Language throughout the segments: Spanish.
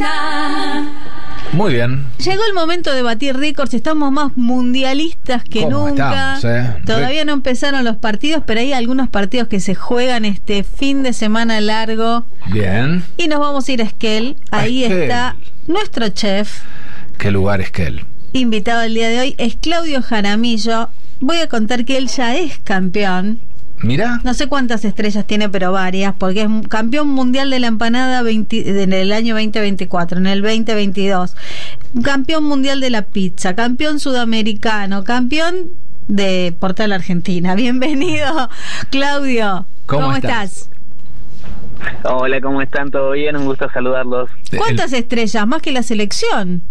mañana. Muy bien. Llegó el momento de batir récords, estamos más mundialistas que ¿Cómo nunca. estamos, Todavía no empezaron los partidos, pero hay algunos partidos que se juegan este fin de semana largo. Bien. Y nos vamos a ir a Esquel. Ahí Esquel. está nuestro chef. ¿Qué lugar es Esquel? Invitado el día de hoy es Claudio Jaramillo. Voy a contar que él ya es campeón. Mira. No sé cuántas estrellas tiene, pero varias, porque es campeón mundial de la empanada en el año 2024, en el 2022, campeón mundial de la pizza, campeón sudamericano, campeón de Portal Argentina. Bienvenido, Claudio. ¿Cómo estás? Hola, ¿cómo están? ¿Todo bien? Un gusto saludarlos. ¿Cuántas estrellas? Más que la selección.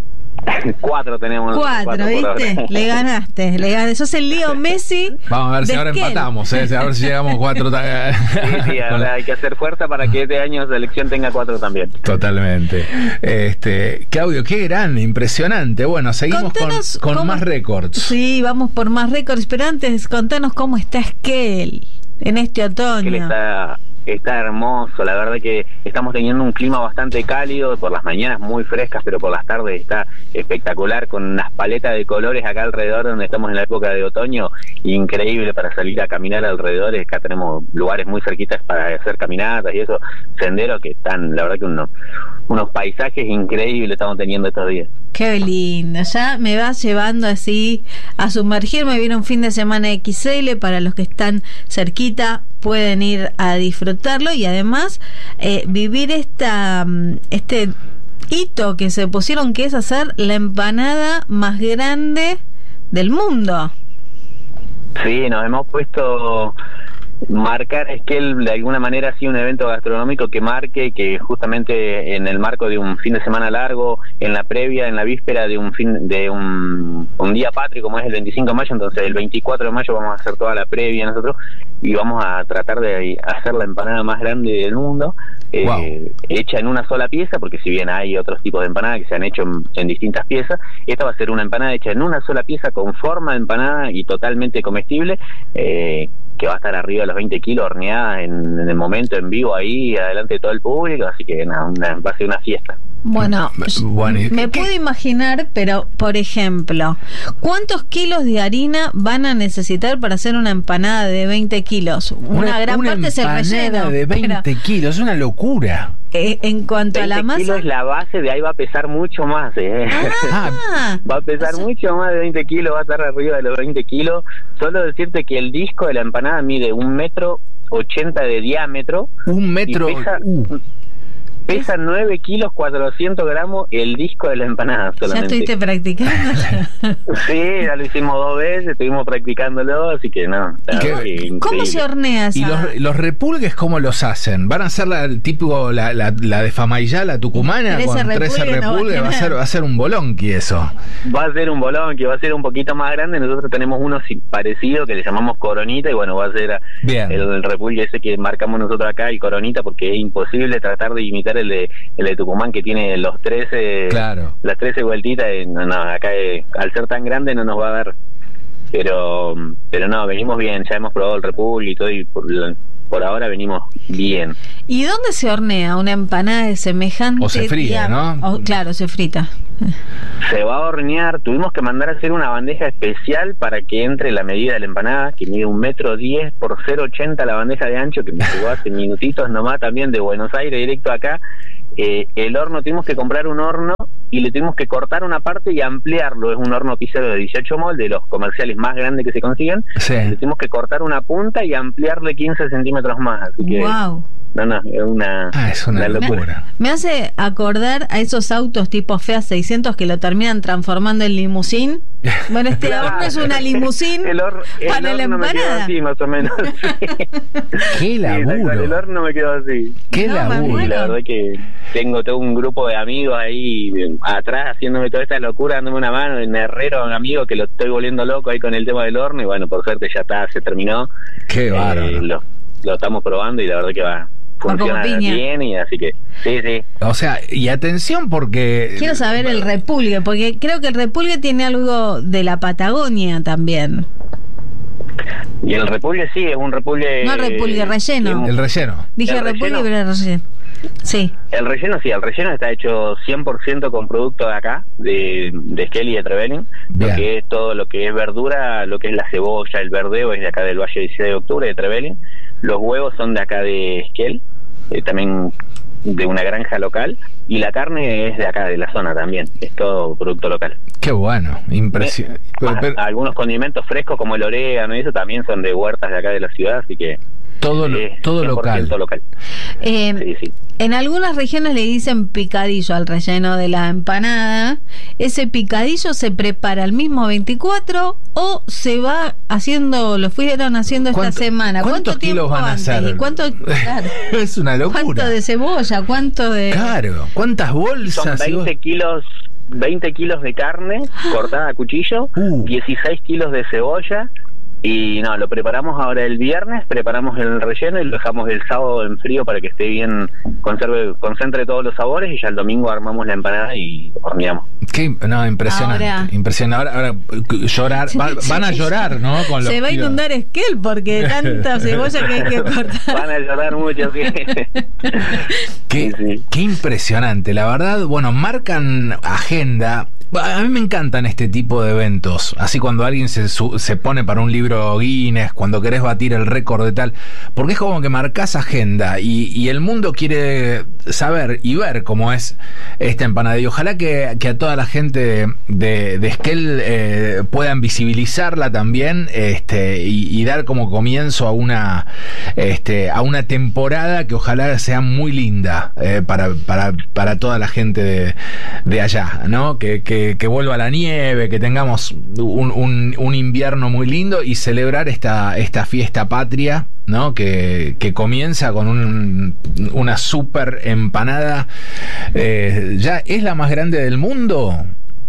4 tenemos. 4, ¿viste? Le ganaste. Sos el Leo Messi. Vamos a ver si ahora Esquel. empatamos, a ver si llegamos 4. Sí, ahora hay que hacer fuerza para que este año la selección tenga 4 también. Totalmente. Claudio, qué gran, impresionante. Bueno, seguimos Contanos con cómo- más récords. Sí, vamos por más récords, pero antes contanos cómo está Esquel en este Que otoño. está hermoso, la verdad que estamos teniendo un clima bastante cálido, por las mañanas muy frescas, pero por las tardes está espectacular, con unas paletas de colores acá alrededor, donde estamos en la época de otoño, increíble para salir a caminar alrededor. Acá tenemos lugares muy cerquitas para hacer caminatas y eso, senderos que están, la verdad que unos paisajes increíbles estamos teniendo estos días. Qué lindo, ya me vas llevando así a sumergirme. Viene un fin de semana XL, para los que están cerquita pueden ir a disfrutarlo y además vivir este hito que se pusieron, que es hacer la empanada más grande del mundo. Sí, nos hemos puesto marcar, es que él de alguna manera ha sido un evento gastronómico que marque, que justamente en el marco de un fin de semana largo, en la previa, en la víspera de un día patrio como es el 25 de mayo, entonces el 24 de mayo vamos a hacer toda la previa nosotros y vamos a tratar de hacer la empanada más grande del mundo, Wow. hecha en una sola pieza, porque si bien hay otros tipos de empanadas que se han hecho en distintas piezas, esta va a ser una empanada hecha en una sola pieza con forma de empanada y totalmente comestible, que va a estar arriba de los 20 kilos horneada en el momento, en vivo, ahí, adelante de todo el público, así que va a ser una fiesta. Bueno, Bueno, ¿y me qué- puedo imaginar, pero por ejemplo, ¿cuántos kilos de harina van a necesitar para hacer una empanada de 20 kilos? Una gran parte es el empanada relleno. de 20 kilos, es una locura. En cuanto a 20 la masa. kilos es la base, de ahí va a pesar mucho más, Ah, va a pesar mucho más de 20 kilos, va a estar arriba de los 20 kilos. Solo decirte que el disco de la empanada mide 1,80 m de diámetro. Un metro. Y pesa 9 kilos 400 gramos el disco de la empanada ya solamente. estuviste practicando. Sí, ya lo hicimos 2 veces, estuvimos practicándolo, así que no. la ¿Qué? verdad que ¿Cómo increíble. se hornea esa? ¿Y los repulgues cómo los hacen? ¿Van a hacer la de Famaillá, la tucumana, 13 con 13 repulgues? No, repulgues? Va a ser un bolonqui eso. Va a ser un bolón que va a ser un poquito más grande. Nosotros tenemos uno parecido que le llamamos Coronita, y bueno, va a ser Bien. el repulgue ese que marcamos nosotros acá, el Coronita, porque es imposible tratar de imitar el de Tucumán, que tiene los 13, Claro. las 13 vueltitas. No, acá al ser tan grande no nos va a dar, pero no, venimos bien, ya hemos probado el repulgue y todo, y por ahora venimos bien. ¿Y dónde se hornea una empanada de semejante? O se fría, ¿no? Claro, se frita. Se va a hornear, tuvimos que mandar a hacer una bandeja especial para que entre la medida de la empanada, que mide 1,10 m por 0,80 la bandeja de ancho, que me llegó hace minutitos nomás también de Buenos Aires directo acá. El horno, tuvimos que comprar un horno y le tuvimos que cortar una parte y ampliarlo. Es un horno pizzero de 18 moldes, de los comerciales más grandes que se consiguen. Sí. Le tuvimos que cortar una punta y ampliarle 15 centímetros más, así que Wow. no, es una locura. Me hace acordar a esos autos tipo Fiat 600 que lo terminan transformando en limusín. Bueno, este Claro. horno es una limusín el para la horno me quedó empanada. así, más o menos. ¡Qué Sí, tal cual, el laburo! horno me quedó así. ¡Qué No, me laburo! muero. Y la verdad que tengo todo un grupo de amigos ahí atrás haciéndome toda esta locura, dándome una mano, en herrero, un amigo que lo estoy volviendo loco ahí con el tema del horno, y bueno, por suerte ya está, se terminó. ¡Qué bárbaro! Lo estamos probando y la verdad que funciona como piña. bien, y así que sí. O sea, y atención porque... Quiero saber el repulgue, porque creo que el repulgue tiene algo de la Patagonia también. Y el repulgue sí, es un repulgue... No repulgue, relleno. El relleno. Dije ¿El repulgue, relleno? pero era relleno. Sí. El relleno está hecho 100% con producto de acá, de Esquel y de Trevelin. Lo que es todo lo que es verdura, lo que es la cebolla, el verdeo es de acá del Valle 16 de Octubre, de Trevelin. Los huevos son de acá de Esquel, también de una granja local, y la carne es de acá, de la zona también, es todo producto local. Qué bueno, impresionante. Algunos condimentos frescos como el orégano y eso también son de huertas de acá de la ciudad, así que todo local. Sí. En algunas regiones le dicen picadillo al relleno de la empanada. ¿Ese picadillo se prepara el mismo 24 o se va haciendo, lo fueron haciendo esta semana? ¿Cuántos kilos van a hacer? Claro, es una locura. ¿Cuánto de cebolla? ¿Cuánto de...? Claro, ¿cuántas bolsas? Son 20 kilos de carne cortada a cuchillo, 16 kilos de cebolla. Y no, lo preparamos ahora el viernes, preparamos el relleno y lo dejamos el sábado en frío para que esté bien, concentre todos los sabores, y ya el domingo armamos la empanada y horneamos. Impresionante. Impresionante. Ahora llorar, van a llorar, ¿no? Con se va a inundar Esquel porque tanta cebolla que hay que cortar. Van a llorar mucho, sí. Qué impresionante, la verdad. Bueno, marcan agenda. A mí me encantan este tipo de eventos, así cuando alguien se pone para un libro Guinness, cuando querés batir el récord de tal, porque es como que marcás agenda y el mundo quiere saber y ver cómo es esta empanada, y ojalá que a toda la gente de Esquel puedan visibilizarla también, y dar como comienzo a una temporada que ojalá sea muy linda para toda la gente de allá, ¿no? Que vuelva la nieve, que tengamos un invierno muy lindo y celebrar esta fiesta patria, ¿no? Que comienza con una super empanada. ¿Ya es la más grande del mundo?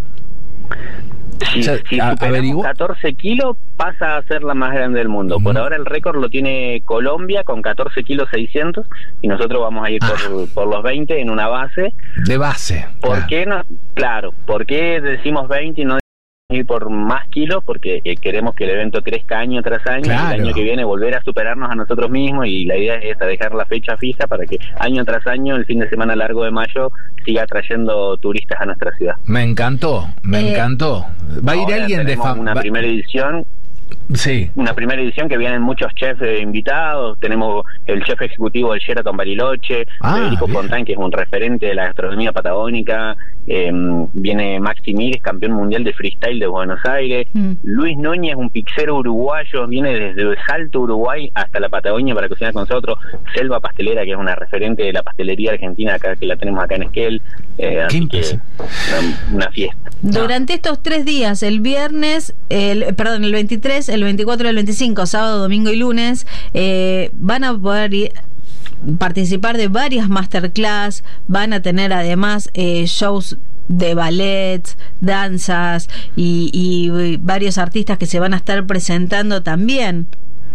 Si superamos 14 kilos pasa a ser la más grande del mundo. Por ahora el récord lo tiene Colombia con 14 kilos 600 y nosotros vamos a ir por los 20 en una base. De base. ¿Por qué no? Claro, ¿por qué decimos 20 y no ir por más kilos? Porque queremos que el evento crezca año tras año, y el año que viene volver a superarnos a nosotros mismos, y la idea es dejar la fecha fija para que año tras año, el fin de semana largo de mayo, siga trayendo turistas a nuestra ciudad. Me encantó. ¿Va a ir alguien de una primera edición? Sí. Una primera edición que vienen muchos chefs invitados. Tenemos el chef ejecutivo del Sheraton Bariloche, Federico Fontán, que es un referente de la gastronomía patagónica. Viene Maxi Mírez, campeón mundial de freestyle de Buenos Aires. Luis Núñez, un pizzero uruguayo, viene desde Salto, Uruguay, hasta la Patagonia para cocinar con nosotros. Selva Pastelera, que es una referente de la pastelería argentina acá, que la tenemos acá en Esquel. Así que una fiesta. Durante estos 3 días, el viernes, el 23, el 24 y el 25, sábado, domingo y lunes, van a poder participar de varias masterclass, van a tener además shows de ballet, danzas y varios artistas que se van a estar presentando también.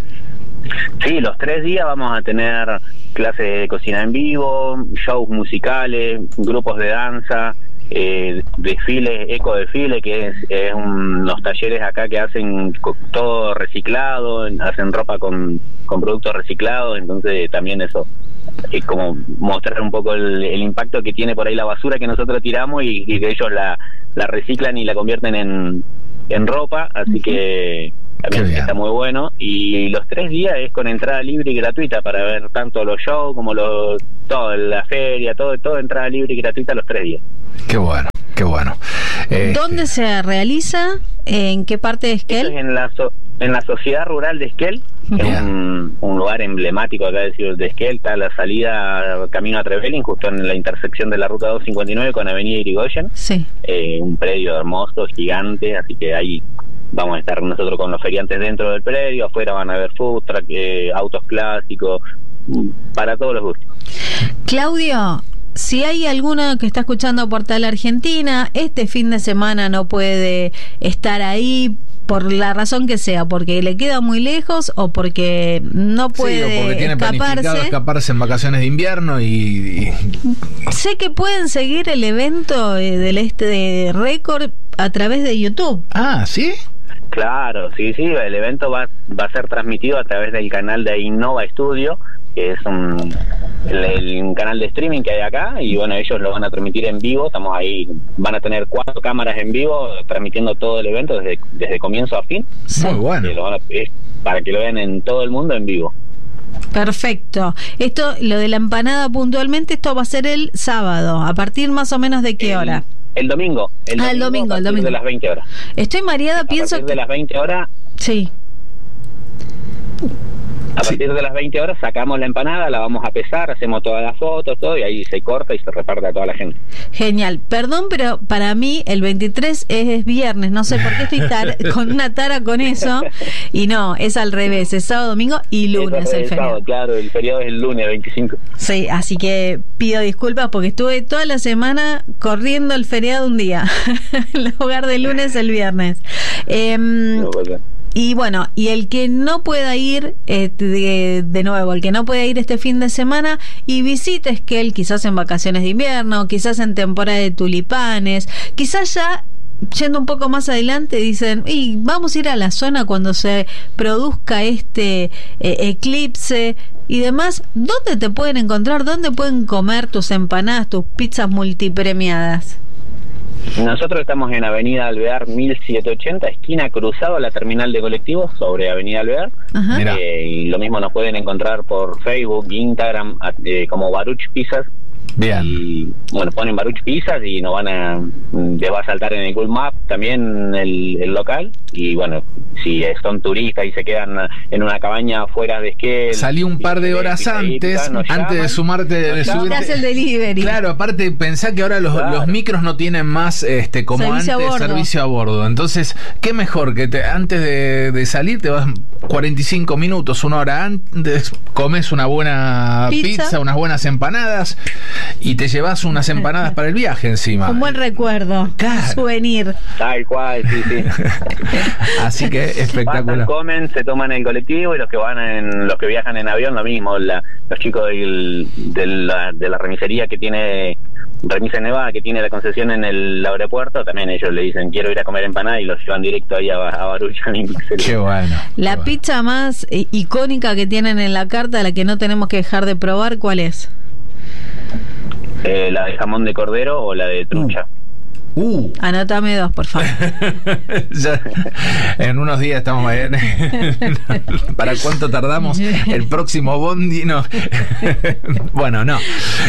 Sí, los 3 días vamos a tener clases de cocina en vivo, shows musicales, grupos de danza, desfiles, ecodesfile, que es unos talleres acá que hacen todo reciclado, hacen ropa con productos reciclados, entonces también eso es como mostrar un poco el impacto que tiene por ahí la basura que nosotros tiramos y que ellos la reciclan y la convierten en ropa, así que también está muy bueno. Y los 3 días es con entrada libre y gratuita para ver tanto los shows como todo, la feria, todo entrada libre y gratuita los 3 días. Qué bueno. ¿Dónde se realiza? ¿En qué parte de Esquel? Esto es en la Sociedad Rural de Esquel, que es un lugar emblemático acá de Esquel. Está la salida camino a Trevelin, justo en la intersección de la ruta 259 con Avenida Irigoyen. Sí. Un predio hermoso, gigante, así que ahí vamos a estar nosotros con los feriantes dentro del predio. Afuera van a haber food truck, autos clásicos, para todos los gustos. Claudio, si hay alguno que está escuchando Portal Argentina, este fin de semana no puede estar ahí por la razón que sea, porque le queda muy lejos o porque no puede o porque tiene planificado escaparse en vacaciones de invierno y... Sé que pueden seguir el evento del de Récord a través de YouTube. Ah, ¿sí? Claro, sí, el evento va a ser transmitido a través del canal de Innova Studio. que es un canal de streaming que hay acá, y bueno, ellos lo van a transmitir en vivo. Estamos ahí, van a tener 4 cámaras en vivo transmitiendo todo el evento desde comienzo a fin. Muy bueno. Para que lo vean en todo el mundo en vivo. Perfecto. Esto, lo de la empanada puntualmente, esto va a ser el sábado, ¿a partir más o menos de qué hora? El domingo. El domingo. De las 20 horas. Estoy mareada, pienso A partir de las 20 horas. Sí. A partir de las 20 horas sacamos la empanada, la vamos a pesar, hacemos todas las fotos, todo, y ahí se corta y se reparte a toda la gente. Genial. Perdón, pero para mí el 23 es viernes. No sé por qué estoy con una tara con eso. Y no, es al revés. Es sábado, domingo y lunes el feriado. Sábado, claro, el feriado es el lunes 25. Sí, así que pido disculpas porque estuve toda la semana corriendo el feriado un día. En lugar del lunes, el viernes. No pasa. Y bueno, y el que no pueda ir, de nuevo, el que no pueda ir este fin de semana y visite Esquel, quizás en vacaciones de invierno, quizás en temporada de tulipanes, quizás ya yendo un poco más adelante dicen, y vamos a ir a la zona cuando se produzca este eclipse y demás. ¿Dónde te pueden encontrar? ¿Dónde pueden comer tus empanadas, tus pizzas multipremiadas? Nosotros estamos en Avenida Alvear 1780, esquina cruzado a la terminal de colectivos sobre Avenida Alvear. Y lo mismo nos pueden encontrar por Facebook, Instagram, como Baruch Pizzas. Bien. Y bueno, ponen Baruch Pizzas y nos les va a saltar en el Google Maps también el local. Y bueno, si son turistas y se quedan en una cabaña fuera de Esquel, salí un par de horas antes de sumarte, de subirte el delivery. Claro, aparte pensá que ahora los micros no tienen más como servicio a bordo. Entonces, qué mejor que antes de salir te vas 45 minutos, 1 hora antes, comes una buena pizza, unas buenas empanadas y te llevas unas empanadas para el viaje encima. Un buen recuerdo, claro. Souvenir. Tal cual, sí. Así que espectacular. Pasan, comen, se toman el colectivo, y los que viajan en avión lo mismo. Los chicos de la remisería que tiene Remisa Nevada, que tiene la concesión en el aeropuerto, también ellos le dicen quiero ir a comer empanada y los llevan directo ahí a Baruch. Qué bueno. La pizza más icónica que tienen en la carta, la que no tenemos que dejar de probar, ¿cuál es? La de jamón de cordero o la de trucha. Anótame 2, por favor. Ya, en unos días estamos ahí. ¿Para cuánto tardamos? El próximo bondi, no. Bueno, no.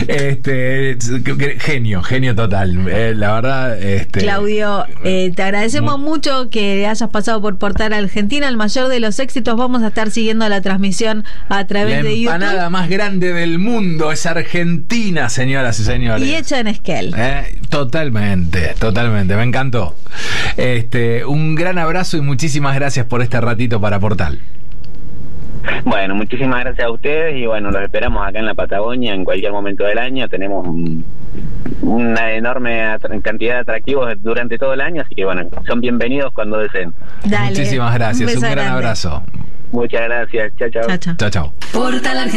Genio total. La verdad. Claudio, te agradecemos mucho que hayas pasado por Portal Argentina. El mayor de los éxitos. Vamos a estar siguiendo la transmisión a través de YouTube. La empanada más grande del mundo es Argentina, señoras y señores. Y hecha en Esquel. Totalmente, me encantó. Un gran abrazo y muchísimas gracias por este ratito para Portal. Bueno, muchísimas gracias a ustedes y bueno, los esperamos acá en la Patagonia en cualquier momento del año. Tenemos una enorme cantidad de atractivos durante todo el año, así que bueno, son bienvenidos cuando deseen. Dale, muchísimas gracias, un gran abrazo. Muchas gracias, chao. Chao. Portal Argentina.